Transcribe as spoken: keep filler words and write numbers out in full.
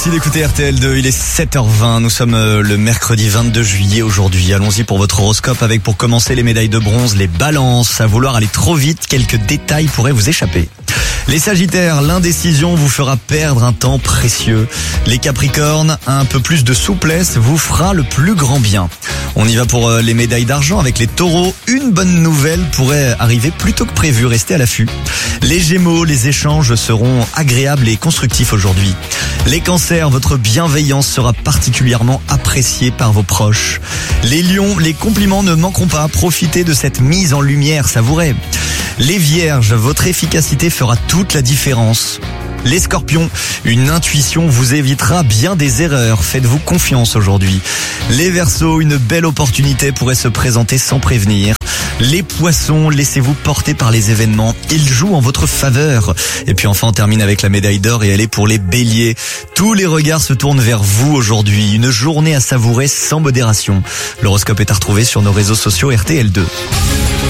Merci d'écouter R T L deux, il est sept heures vingt, nous sommes le mercredi vingt-deux juillet aujourd'hui. Allons-y pour votre horoscope avec pour commencer les médailles de bronze, les balances. À vouloir aller trop vite, quelques détails pourraient vous échapper. Les sagittaires, l'indécision vous fera perdre un temps précieux. Les capricornes, un peu plus de souplesse vous fera le plus grand bien. On y va pour les médailles d'argent avec les taureaux. Une bonne nouvelle pourrait arriver plus tôt que prévu, restez à l'affût. Les gémeaux, les échanges seront agréables et constructifs aujourd'hui. Les cancers, votre bienveillance sera particulièrement appréciée par vos proches. Les lions, les compliments ne manqueront pas, profitez de cette mise en lumière savourée. Les vierges, votre efficacité fera toute la différence. Les scorpions, une intuition vous évitera bien des erreurs, faites-vous confiance aujourd'hui. Les verseaux, une belle opportunité pourrait se présenter sans prévenir. Les poissons, laissez-vous porter par les événements, ils jouent en votre faveur. Et puis enfin on termine avec la médaille d'or et elle est pour les béliers. Tous les regards se tournent vers vous aujourd'hui, une journée à savourer sans modération. L'horoscope est à retrouver sur nos réseaux sociaux R T L deux.